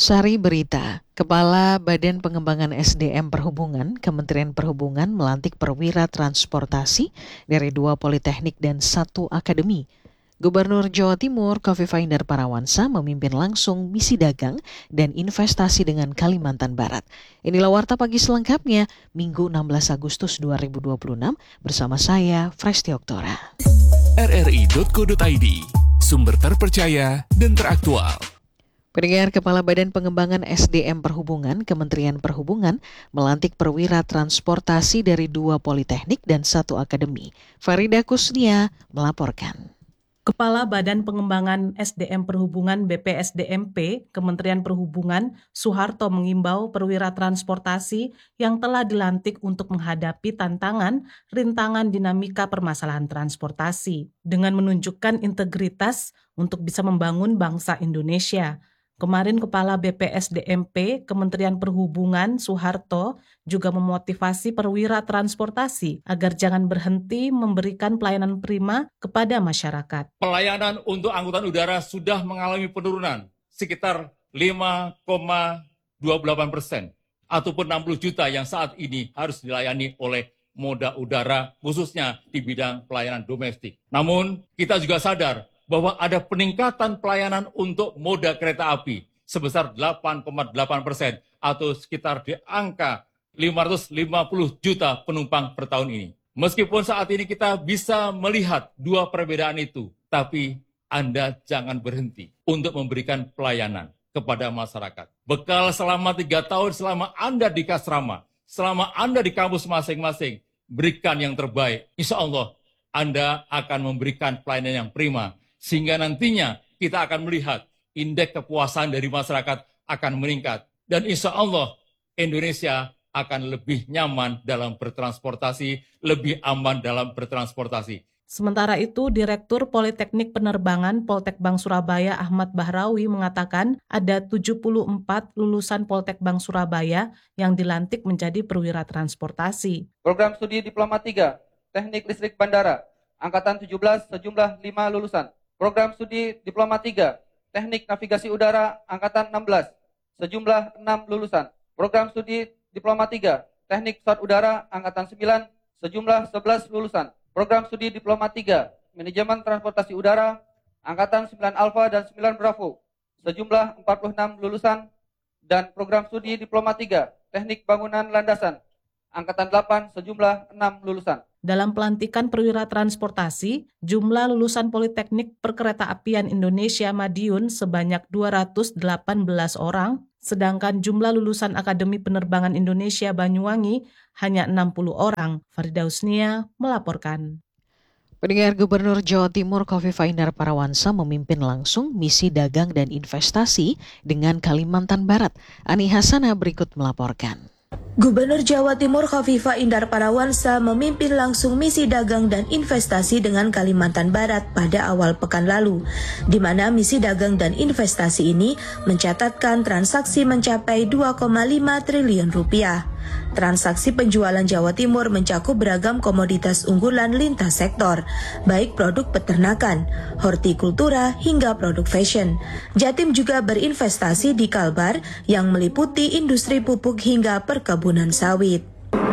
Sari Berita, Kepala Badan Pengembangan SDM Perhubungan, Kementerian Perhubungan melantik perwira transportasi dari 2 politeknik dan 1 akademi. Gubernur Jawa Timur Khofifah Indar Parawansa memimpin langsung misi dagang dan investasi dengan Kalimantan Barat. Inilah Warta Pagi selengkapnya, Minggu 16 Agustus 2026 bersama saya, Fresti Oktora. rri.co.id, sumber terpercaya dan teraktual. Pendengar, Kepala Badan Pengembangan SDM Perhubungan, Kementerian Perhubungan melantik perwira transportasi dari 2 politeknik dan 1 akademi. Farida Kusnia melaporkan. Kepala Badan Pengembangan SDM Perhubungan BPSDMP, Kementerian Perhubungan, Suharto mengimbau perwira transportasi yang telah dilantik untuk menghadapi tantangan, rintangan dinamika permasalahan transportasi dengan menunjukkan integritas untuk bisa membangun bangsa Indonesia. Kemarin Kepala BPSDMP Kementerian Perhubungan Suharto juga memotivasi perwira transportasi agar jangan berhenti memberikan pelayanan prima kepada masyarakat. Pelayanan untuk angkutan udara sudah mengalami penurunan sekitar 5,28% ataupun 60 juta yang saat ini harus dilayani oleh moda udara khususnya di bidang pelayanan domestik. Namun kita juga sadar bahwa ada peningkatan pelayanan untuk moda kereta api sebesar 8,8% atau sekitar di angka 550 juta penumpang per tahun ini. Meskipun saat ini kita bisa melihat 2 perbedaan itu, tapi Anda jangan berhenti untuk memberikan pelayanan kepada masyarakat. Bekal selama 3 tahun selama Anda di Kasrama, selama Anda di kampus masing-masing, berikan yang terbaik. Insya Allah Anda akan memberikan pelayanan yang prima. Sehingga nantinya kita akan melihat indeks kepuasan dari masyarakat akan meningkat. Dan insya Allah Indonesia akan lebih nyaman dalam bertransportasi, lebih aman dalam bertransportasi. Sementara itu, Direktur Politeknik Penerbangan Poltekbang Surabaya Ahmad Bahrawi mengatakan ada 74 lulusan Poltekbang Surabaya yang dilantik menjadi perwira transportasi. Program Studi Diploma 3, Teknik Listrik Bandara, Angkatan 17 sejumlah 5 lulusan. Program Studi Diploma 3, Teknik Navigasi Udara, Angkatan 16, sejumlah 6 lulusan. Program Studi Diploma 3, Teknik Pesawat Udara, Angkatan 9, sejumlah 11 lulusan. Program Studi Diploma 3, Manajemen Transportasi Udara, Angkatan 9 Alfa dan 9 Bravo, sejumlah 46 lulusan. Dan Program Studi Diploma 3, Teknik Bangunan Landasan, Angkatan 8, sejumlah 6 lulusan. Dalam pelantikan perwira transportasi, jumlah lulusan Politeknik Perkeretaapian Indonesia Madiun sebanyak 218 orang, sedangkan jumlah lulusan Akademi Penerbangan Indonesia Banyuwangi hanya 60 orang. Farida Kusnia melaporkan. Pendengar, Gubernur Jawa Timur Khofifah Indar Parawansa memimpin langsung misi dagang dan investasi dengan Kalimantan Barat. Ani Hasanah berikut melaporkan. Gubernur Jawa Timur Khofifah Indar Parawansa memimpin langsung misi dagang dan investasi dengan Kalimantan Barat pada awal pekan lalu, di mana misi dagang dan investasi ini mencatatkan transaksi mencapai 2,5 triliun rupiah. Transaksi penjualan Jawa Timur mencakup beragam komoditas unggulan lintas sektor, baik produk peternakan, hortikultura hingga produk fashion. Jatim juga berinvestasi di Kalbar yang meliputi industri pupuk hingga perkebunan sawit.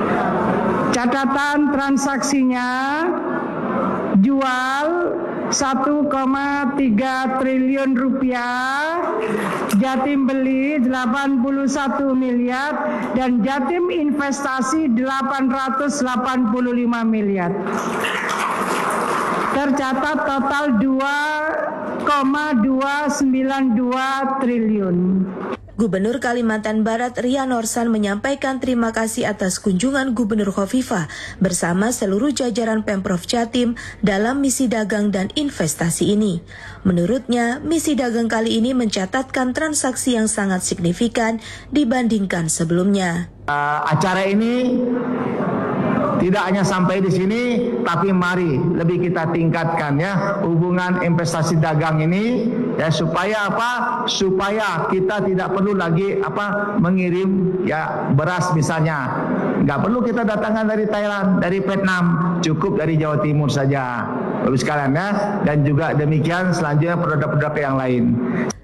Catatan transaksinya jual 1,3 triliun rupiah, Jatim beli 81 miliar, dan Jatim investasi 885 miliar. Tercatat total 2,292 triliun. Gubernur Kalimantan Barat Ria Norsan menyampaikan terima kasih atas kunjungan Gubernur Khofifah bersama seluruh jajaran Pemprov Jatim dalam misi dagang dan investasi ini. Menurutnya, misi dagang kali ini mencatatkan transaksi yang sangat signifikan dibandingkan sebelumnya. Acara ini tidak hanya sampai di sini, tapi mari lebih kita tingkatkan ya hubungan investasi dagang ini ya, supaya apa? Supaya kita tidak perlu lagi mengirim ya beras misalnya. Nggak perlu kita datangkan dari Thailand, dari Vietnam, cukup dari Jawa Timur saja. Bagus sekalian ya. Dan juga demikian selanjutnya produk-produk yang lain.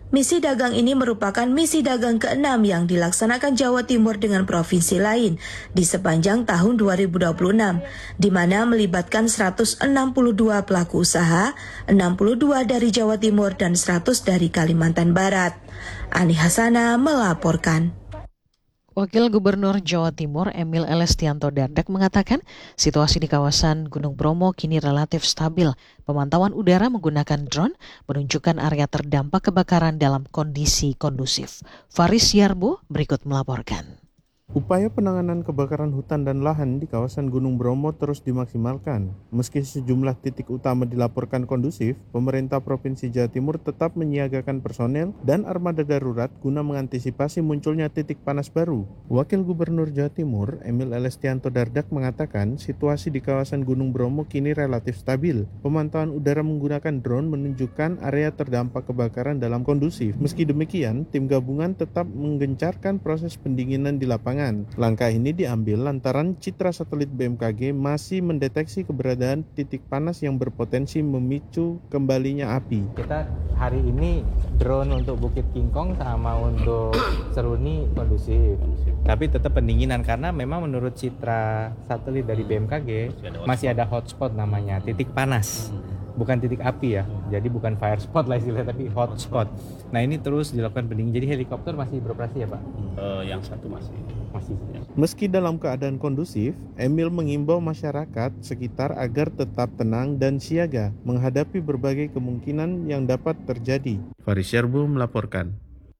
Misi dagang ini merupakan misi dagang ke-6 yang dilaksanakan Jawa Timur dengan provinsi lain di sepanjang tahun 2026, di mana melibatkan 162 pelaku usaha, 62 dari Jawa Timur dan 100 dari Kalimantan Barat. Ani Hasana melaporkan. Wakil Gubernur Jawa Timur Emil Elestianto Dardak mengatakan situasi di kawasan Gunung Bromo kini relatif stabil. Pemantauan udara menggunakan drone menunjukkan area terdampak kebakaran dalam kondisi kondusif. Faris Yarbo berikut melaporkan. Upaya penanganan kebakaran hutan dan lahan di kawasan Gunung Bromo terus dimaksimalkan. Meski sejumlah titik utama dilaporkan kondusif, pemerintah Provinsi Jawa Timur tetap menyiagakan personel dan armada darurat guna mengantisipasi munculnya titik panas baru. Wakil Gubernur Jawa Timur, Emil Elestianto Dardak mengatakan situasi di kawasan Gunung Bromo kini relatif stabil. Pemantauan udara menggunakan drone menunjukkan area terdampak kebakaran dalam kondusif. Meski demikian, tim gabungan tetap menggencarkan proses pendinginan di lapangan. Langkah ini diambil lantaran citra satelit BMKG masih mendeteksi keberadaan titik panas yang berpotensi memicu kembalinya api. Kita hari ini drone untuk Bukit Kingkong sama untuk Seruni kondusif. Tapi tetap pendinginan karena memang menurut citra satelit dari BMKG masih ada hotspot namanya, titik panas. Bukan titik api ya, jadi bukan fire spot lah istilahnya, tapi hotspot. Nah ini terus dilakukan pendingin, jadi helikopter masih beroperasi ya Pak? Yang satu masih. Meski dalam keadaan kondusif, Emil mengimbau masyarakat sekitar agar tetap tenang dan siaga menghadapi berbagai kemungkinan yang dapat terjadi. Faris Yarbu melaporkan.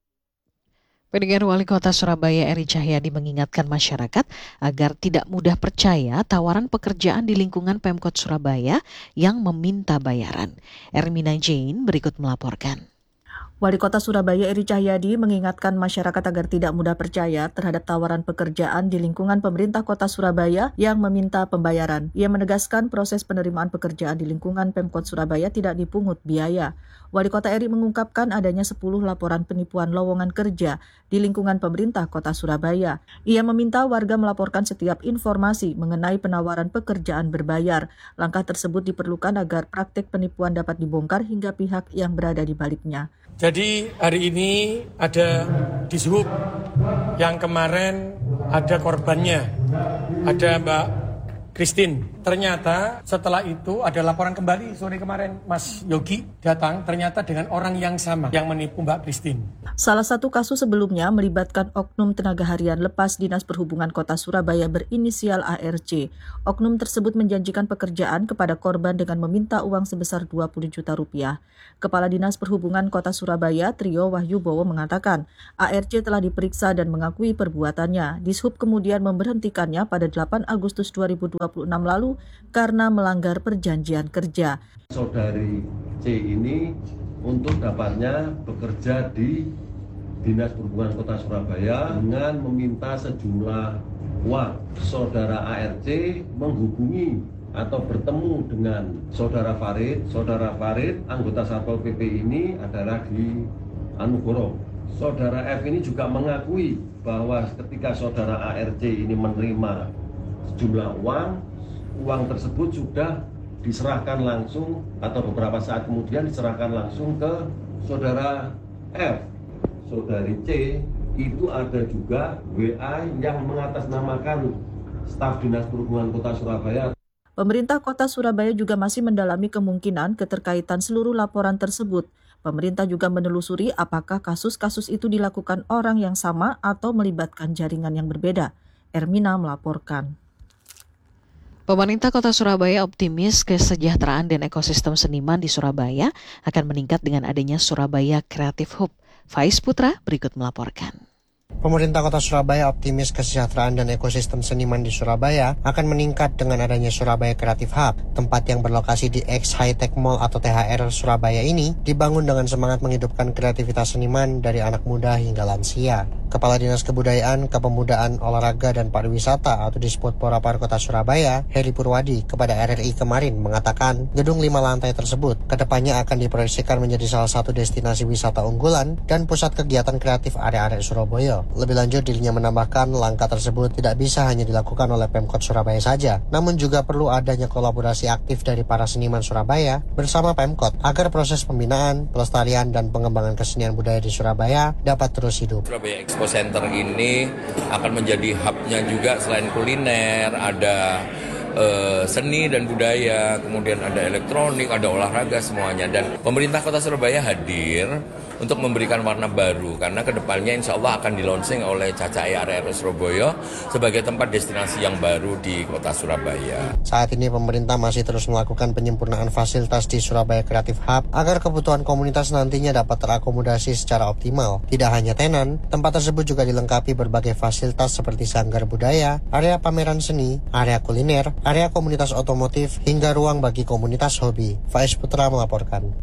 PDGR Wali Kota Surabaya Eri Cahyadi mengingatkan masyarakat agar tidak mudah percaya tawaran pekerjaan di lingkungan Pemkot Surabaya yang meminta bayaran. Ermina Jane berikut melaporkan. Wali Kota Surabaya Eri Cahyadi mengingatkan masyarakat agar tidak mudah percaya terhadap tawaran pekerjaan di lingkungan pemerintah Kota Surabaya yang meminta pembayaran. Ia menegaskan proses penerimaan pekerjaan di lingkungan Pemkot Surabaya tidak dipungut biaya. Wali Kota Eri mengungkapkan adanya 10 laporan penipuan lowongan kerja di lingkungan pemerintah Kota Surabaya. Ia meminta warga melaporkan setiap informasi mengenai penawaran pekerjaan berbayar. Langkah tersebut diperlukan agar praktik penipuan dapat dibongkar hingga pihak yang berada di baliknya. Jadi hari ini ada dishub yang kemarin ada korbannya, ada Mbak Christine. Ternyata setelah itu ada laporan kembali sore kemarin Mas Yogi datang ternyata dengan orang yang sama yang menipu Mbak Christine. Salah satu kasus sebelumnya melibatkan oknum tenaga harian lepas Dinas Perhubungan Kota Surabaya berinisial ARC. Oknum tersebut menjanjikan pekerjaan kepada korban dengan meminta uang sebesar 20 juta rupiah. Kepala Dinas Perhubungan Kota Surabaya, Trio Wahyu Bowo mengatakan, ARC telah diperiksa dan mengakui perbuatannya. Dishub kemudian memberhentikannya pada 8 Agustus 2026 lalu karena melanggar perjanjian kerja. Saudari C ini untuk dapatnya bekerja di Dinas Perhubungan Kota Surabaya dengan meminta sejumlah uang. Saudara ARC menghubungi atau bertemu dengan Saudara Farid. Saudara Farid, anggota Satpol PP ini adalah di Anugoro. Saudara F ini juga mengakui bahwa ketika Saudara ARC ini menerima sejumlah uang tersebut sudah diserahkan langsung atau beberapa saat kemudian diserahkan langsung ke Saudara F. Saudari C itu ada juga WA yang mengatasnamakan staf Dinas Perhubungan Kota Surabaya. Pemerintah Kota Surabaya juga masih mendalami kemungkinan keterkaitan seluruh laporan tersebut. Pemerintah juga menelusuri apakah kasus-kasus itu dilakukan orang yang sama atau melibatkan jaringan yang berbeda. Ermina melaporkan. Pemerintah Kota Surabaya optimis kesejahteraan dan ekosistem seniman di Surabaya akan meningkat dengan adanya Surabaya Creative Hub. Faiz Putra berikut melaporkan. Pemerintah Kota Surabaya optimis kesejahteraan dan ekosistem seniman di Surabaya akan meningkat dengan adanya Surabaya Creative Hub. Tempat yang berlokasi di X High Tech Mall atau THR Surabaya ini dibangun dengan semangat menghidupkan kreativitas seniman dari anak muda hingga lansia. Kepala Dinas Kebudayaan, Kepemudaan, Olahraga, dan Pariwisata atau disebut Porapar Kota Surabaya, Heri Purwadi, kepada RRI kemarin mengatakan gedung 5 lantai tersebut kedepannya akan diproyeksikan menjadi salah satu destinasi wisata unggulan dan pusat kegiatan kreatif arek-arek Surabaya. Lebih lanjut, dirinya menambahkan langkah tersebut tidak bisa hanya dilakukan oleh Pemkot Surabaya saja, namun juga perlu adanya kolaborasi aktif dari para seniman Surabaya bersama Pemkot agar proses pembinaan, pelestarian, dan pengembangan kesenian budaya di Surabaya dapat terus hidup. Surabaya Expo Center ini akan menjadi hub-nya juga selain kuliner, ada seni dan budaya, kemudian ada elektronik, ada olahraga semuanya. Dan pemerintah Kota Surabaya hadir untuk memberikan warna baru karena kedepannya insya Allah akan di-launching oleh Cacai RRI Surabaya sebagai tempat destinasi yang baru di Kota Surabaya. Saat ini pemerintah masih terus melakukan penyempurnaan fasilitas di Surabaya Creative Hub agar kebutuhan komunitas nantinya dapat terakomodasi secara optimal. Tidak hanya tenan, tempat tersebut juga dilengkapi berbagai fasilitas seperti sanggar budaya, area pameran seni, area kuliner, area komunitas otomotif, hingga ruang bagi komunitas hobi. Faiz Putra melaporkan.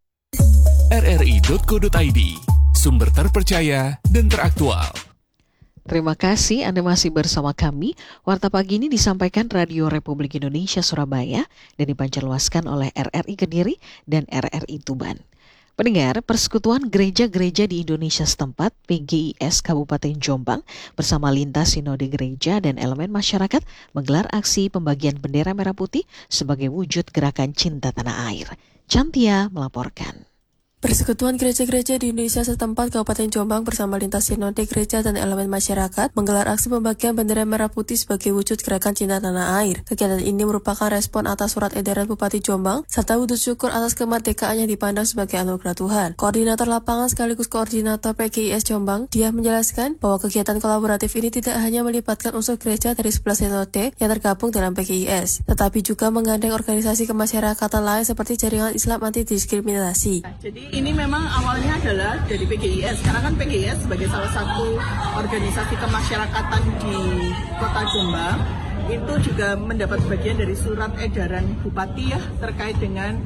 rri.co.id, sumber terpercaya dan teraktual. Terima kasih Anda masih bersama kami. Warta pagi ini disampaikan Radio Republik Indonesia Surabaya dan dipancarluaskan oleh RRI Kediri dan RRI Tuban. Pendengar, Persekutuan Gereja-Gereja di Indonesia setempat PGIS Kabupaten Jombang bersama lintas sinode gereja dan elemen masyarakat menggelar aksi pembagian bendera merah putih sebagai wujud gerakan cinta tanah air. Cantia melaporkan. Persekutuan Gereja-Gereja di Indonesia setempat Kabupaten Jombang bersama lintas sinode gereja dan elemen masyarakat menggelar aksi pembagian bendera merah putih sebagai wujud gerakan cinta tanah air. Kegiatan ini merupakan respon atas surat edaran Bupati Jombang serta wujud syukur atas kemerdekaan yang dipandang sebagai anugerah Tuhan. Koordinator lapangan sekaligus koordinator PGIS Jombang, dia menjelaskan bahwa kegiatan kolaboratif ini tidak hanya melibatkan unsur gereja dari 11 sinode yang tergabung dalam PGIS, tetapi juga menggandeng organisasi kemasyarakatan lain seperti Jaringan Islam Anti Diskriminasi. Jadi ini memang awalnya adalah dari PGIS, karena kan PGIS sebagai salah satu organisasi kemasyarakatan di Kota Jombang itu juga mendapat bagian dari surat edaran Bupati ya terkait dengan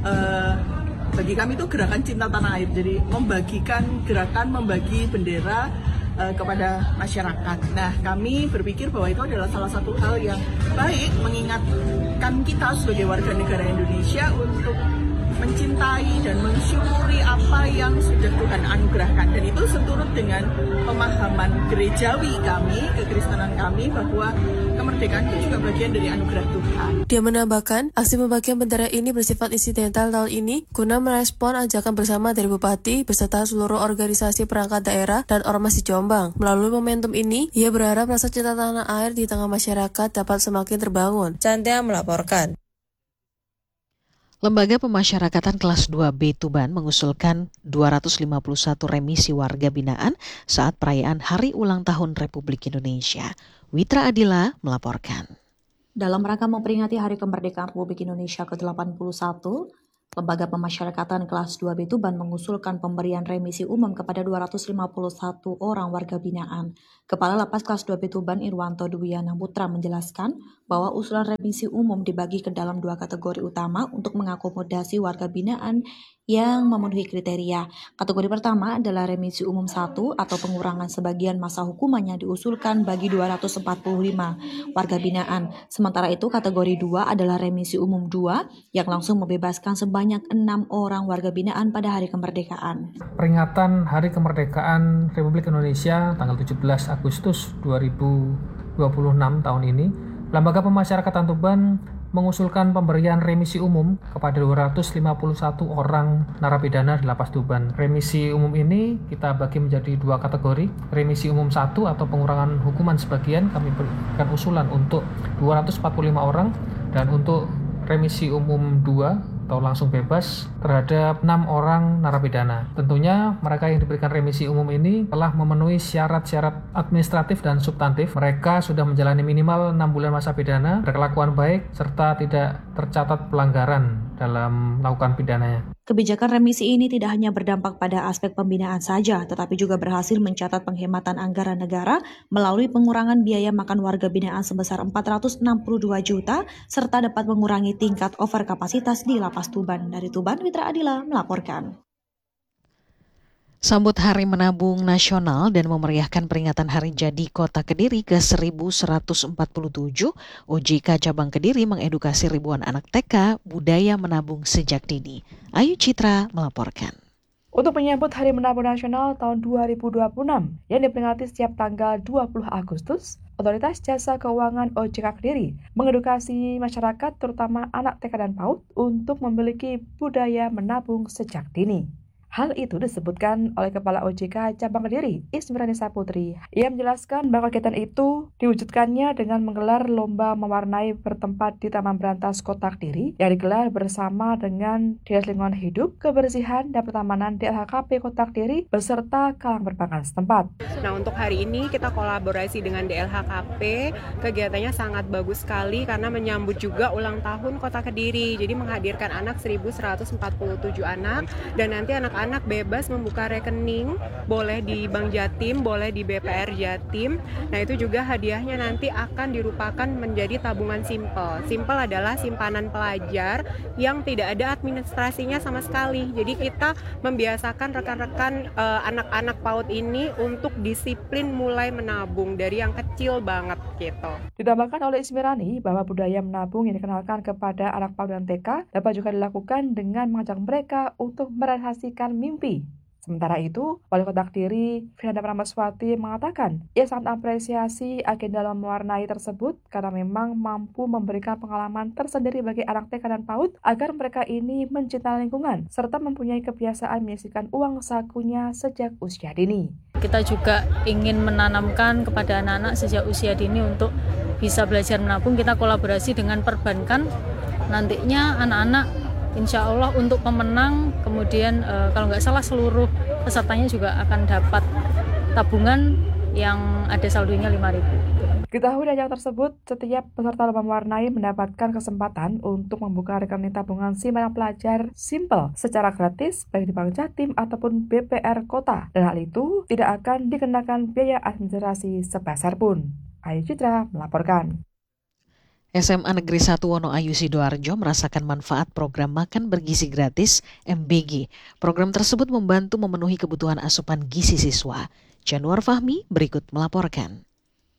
bagi kami itu gerakan cinta tanah air, jadi membagikan gerakan membagi bendera kepada masyarakat. Nah, kami berpikir bahwa itu adalah salah satu hal yang baik mengingatkan kita sebagai warga negara Indonesia untuk mencintai dan mensyukuri apa yang sudah Tuhan anugerahkan. Dan itu seturut dengan pemahaman gerejawi kami, kekristenan kami, bahwa kemerdekaan itu juga bagian dari anugerah Tuhan. Dia menambahkan, aksi pembagian bendera ini bersifat insidental tahun ini guna merespon ajakan bersama dari Bupati beserta seluruh organisasi perangkat daerah dan ormas di Jombang. Melalui momentum ini, ia berharap rasa cinta tanah air di tengah masyarakat dapat semakin terbangun. Cantia melaporkan. Lembaga Pemasyarakatan Kelas 2B Tuban mengusulkan 251 remisi warga binaan saat perayaan Hari Ulang Tahun Republik Indonesia. Witra Adila melaporkan. Dalam rangka memperingati Hari Kemerdekaan Republik Indonesia ke-81, Lembaga Pemasyarakatan Kelas 2B Tuban mengusulkan pemberian remisi umum kepada 251 orang warga binaan. Kepala Lapas Kelas 2B Tuban Irwanto Dwiana Putra menjelaskan bahwa usulan remisi umum dibagi ke dalam 2 kategori utama untuk mengakomodasi warga binaan yang memenuhi kriteria. Kategori pertama adalah remisi umum 1 atau pengurangan sebagian masa hukumannya diusulkan bagi 245 warga binaan. Sementara itu kategori 2 adalah remisi umum 2 yang langsung membebaskan sebanyak 6 orang warga binaan pada hari kemerdekaan. Peringatan Hari Kemerdekaan Republik Indonesia tanggal 17 Agustus 2026 tahun ini, Lembaga Pemasyarakatan Tuban mengusulkan pemberian remisi umum kepada 251 orang narapidana di Lapas Tuban. Remisi umum ini kita bagi menjadi 2 kategori. Remisi umum 1 atau pengurangan hukuman sebagian kami berikan usulan untuk 245 orang, dan untuk remisi umum 2 atau langsung bebas terhadap 6 orang narapidana. Tentunya mereka yang diberikan remisi umum ini telah memenuhi syarat-syarat administratif dan substantif. Mereka sudah menjalani minimal 6 bulan masa pidana, berkelakuan baik, serta tidak tercatat pelanggaran dalam melakukan pidananya. Kebijakan remisi ini tidak hanya berdampak pada aspek pembinaan saja, tetapi juga berhasil mencatat penghematan anggaran negara melalui pengurangan biaya makan warga binaan sebesar 462 juta, serta dapat mengurangi tingkat overkapasitas di Lapas Tuban. Dari Tuban, Witra Adila melaporkan. Sambut Hari Menabung Nasional dan memeriahkan peringatan Hari Jadi Kota Kediri ke-1147, OJK Cabang Kediri mengedukasi ribuan anak TK budaya menabung sejak dini. Ayu Citra melaporkan. Untuk menyambut Hari Menabung Nasional tahun 2026 yang diperingati setiap tanggal 20 Agustus, Otoritas Jasa Keuangan OJK Kediri mengedukasi masyarakat terutama anak TK dan PAUD untuk memiliki budaya menabung sejak dini. Hal itu disebutkan oleh Kepala OJK Cabang Kediri, Ismiranisa Putri. Ia menjelaskan bahwa kegiatan itu diwujudkannya dengan menggelar lomba mewarnai bertempat di Taman Berantas Kota Kediri yang digelar bersama dengan Dinas Lingkungan Hidup, Kebersihan, dan Pertamanan DLHKP Kota Kediri beserta kalang berpangkat setempat. Nah, untuk hari ini kita kolaborasi dengan DLHKP. Kegiatannya sangat bagus sekali karena menyambut juga ulang tahun Kota Kediri. Jadi menghadirkan anak 1147 anak dan nanti anak-anak bebas membuka rekening, boleh di Bank Jatim, boleh di BPR Jatim. Nah, itu juga hadiahnya nanti akan dirupakan menjadi tabungan simpel. Simpel adalah simpanan pelajar yang tidak ada administrasinya sama sekali. Jadi kita membiasakan rekan-rekan anak-anak PAUD ini untuk disiplin mulai menabung dari yang kecil banget gitu. Ditambahkan oleh Ismirani bahwa budaya menabung yang dikenalkan kepada anak PAUD dan TK dapat juga dilakukan dengan mengajak mereka untuk merealisasikan mimpi. Sementara itu, Wali Kota Kediri, Firanda Pramaswati mengatakan, ia sangat apresiasi agenda dalam mewarnai tersebut karena memang mampu memberikan pengalaman tersendiri bagi anak TK dan PAUD agar mereka ini mencintai lingkungan serta mempunyai kebiasaan menyisihkan uang sakunya sejak usia dini. Kita juga ingin menanamkan kepada anak-anak sejak usia dini untuk bisa belajar menabung. Kita kolaborasi dengan perbankan, nantinya anak-anak insya Allah untuk pemenang, kemudian kalau nggak salah seluruh pesertanya juga akan dapat tabungan yang ada saldonya 5.000. Diketahui dari yang tersebut, setiap peserta lomba mewarnai mendapatkan kesempatan untuk membuka rekening tabungan simpanan pelajar simpel secara gratis baik di Bank Jatim ataupun BPR Kota. Dan hal itu tidak akan dikenakan biaya administrasi sepeser pun. Ayu Citra melaporkan. SMA Negeri 1 Wonoayu Sidoarjo merasakan manfaat program makan bergizi gratis MBG. Program tersebut membantu memenuhi kebutuhan asupan gizi siswa. Januar Fahmi berikut melaporkan.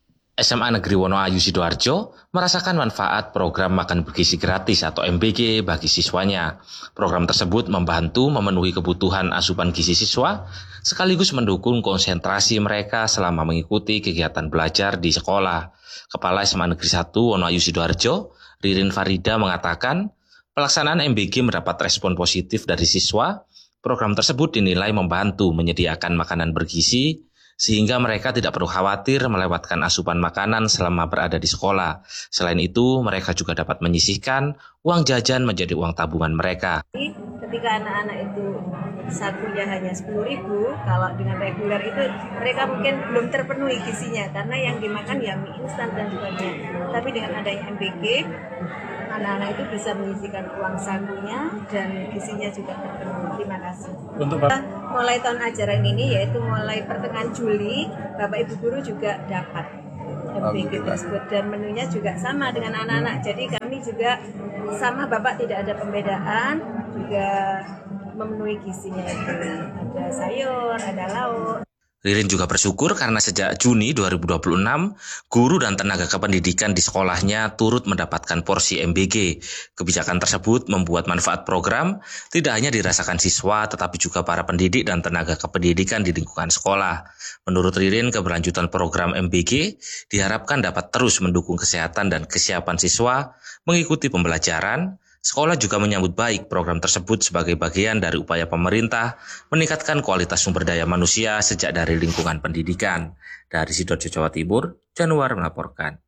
SMA Negeri Wonoayu Sidoarjo merasakan manfaat program makan bergizi gratis atau MBG bagi siswanya. Program tersebut membantu memenuhi kebutuhan asupan gizi siswa, sekaligus mendukung konsentrasi mereka selama mengikuti kegiatan belajar di sekolah. Kepala SMA Negeri 1 Wonoayu Sidoarjo, Ririn Farida mengatakan, pelaksanaan MBG mendapat respon positif dari siswa. Program tersebut dinilai membantu menyediakan makanan bergizi, sehingga mereka tidak perlu khawatir melewatkan asupan makanan selama berada di sekolah. Selain itu, mereka juga dapat menyisihkan uang jajan menjadi uang tabungan mereka. Ketika anak-anak itu sakunya hanya 10.000, kalau dengan reguler itu mereka mungkin belum terpenuhi gizinya karena yang dimakan ya mie instan dan sebagainya. Tapi dengan adanya MBG, anak-anak itu bisa menyisihkan uang sakunya dan gizinya juga terpenuhi. Terima kasih. Mulai tahun ajaran ini yaitu mulai pertengahan Juli, Bapak Ibu guru juga dapat MBG tersebut dan menunya juga sama dengan anak-anak. Jadi kami juga sama Bapak tidak ada pembedaan, juga memenuhi gizinya itu. Ada sayur, ada lauk. Ririn juga bersyukur karena sejak Juni 2026, guru dan tenaga kependidikan di sekolahnya turut mendapatkan porsi MBG. Kebijakan tersebut membuat manfaat program tidak hanya dirasakan siswa, tetapi juga para pendidik dan tenaga kependidikan di lingkungan sekolah. Menurut Ririn, keberlanjutan program MBG diharapkan dapat terus mendukung kesehatan dan kesiapan siswa mengikuti pembelajaran. Sekolah juga menyambut baik program tersebut sebagai bagian dari upaya pemerintah meningkatkan kualitas sumber daya manusia sejak dari lingkungan pendidikan. Dari Sidoarjo, Jawa Timur, Januar melaporkan.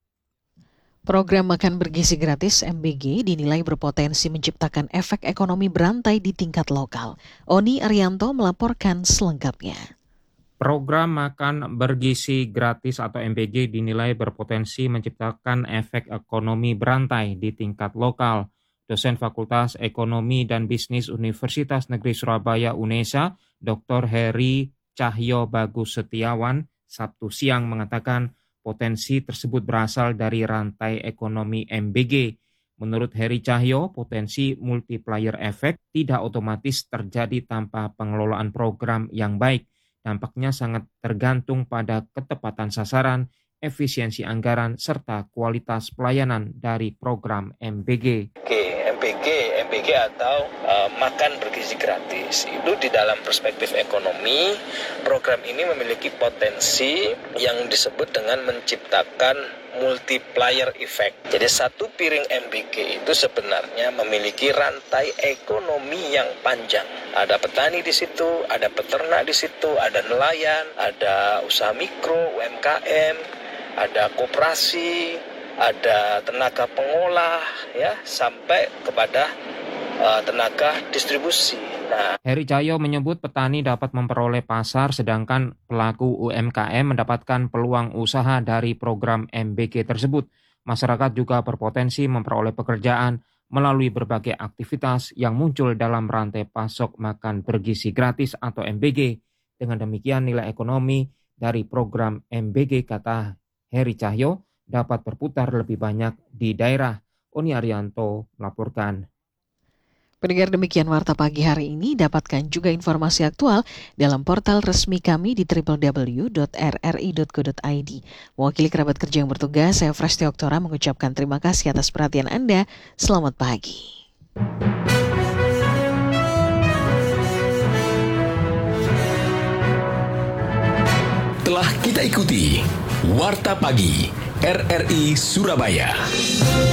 Program makan bergizi gratis MBG dinilai berpotensi menciptakan efek ekonomi berantai di tingkat lokal. Oni Arianto melaporkan selengkapnya. Program makan bergizi gratis atau MBG dinilai berpotensi menciptakan efek ekonomi berantai di tingkat lokal. Dosen Fakultas Ekonomi dan Bisnis Universitas Negeri Surabaya UNESA, Dr. Heri Cahyo Bagus Setiawan, Sabtu siang mengatakan potensi tersebut berasal dari rantai ekonomi MBG. Menurut Heri Cahyo, potensi multiplier efek tidak otomatis terjadi tanpa pengelolaan program yang baik. Dampaknya sangat tergantung pada ketepatan sasaran, efisiensi anggaran, serta kualitas pelayanan dari program MBG. MBG atau makan bergizi gratis. Itu di dalam perspektif ekonomi, program ini memiliki potensi yang disebut dengan menciptakan multiplier effect. Jadi satu piring MBG itu sebenarnya memiliki rantai ekonomi yang panjang. Ada petani di situ, ada peternak di situ, ada nelayan, ada usaha mikro, UMKM, ada koperasi, ada tenaga pengolah, ya, sampai kepada tenaga distribusi. Nah, Heri Cahyo menyebut petani dapat memperoleh pasar, sedangkan pelaku UMKM mendapatkan peluang usaha dari program MBG tersebut. Masyarakat juga berpotensi memperoleh pekerjaan melalui berbagai aktivitas yang muncul dalam rantai pasok makan bergizi gratis atau MBG. Dengan demikian nilai ekonomi dari program MBG, kata Heri Cahyo, dapat berputar lebih banyak di daerah. Oni Arianto melaporkan. Pendengar, demikian Warta Pagi hari ini. Dapatkan juga informasi aktual dalam portal resmi kami di www.rri.co.id. Mewakili kerabat kerja yang bertugas, saya Fresti Oktora mengucapkan terima kasih atas perhatian Anda. Selamat pagi. Telah kita ikuti Warta Pagi RRI Surabaya.